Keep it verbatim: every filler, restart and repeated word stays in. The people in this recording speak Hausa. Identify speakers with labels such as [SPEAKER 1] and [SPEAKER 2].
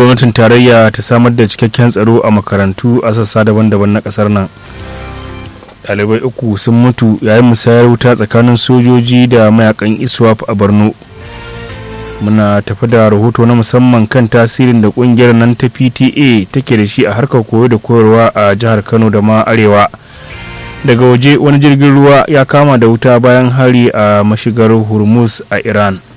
[SPEAKER 1] gwamnatin tarayya ta samar da cikakken tsaro a makarantu a sassa daban-daban na kasar nan. Ɗalibai uku sun mutu yayin musayar wuta tsakanin sojoji da mayakan iswap a Borno. Muna tafi da rahoto na musamman kan tasirin da kungiyar nan ta P T A take da shi a harkar koyo da koyarwa a jihar Kano da ma Arewa. Daga waje wani jirgin ruwa ya kama da wuta bayan hari a mashigar Hormuz a Iran.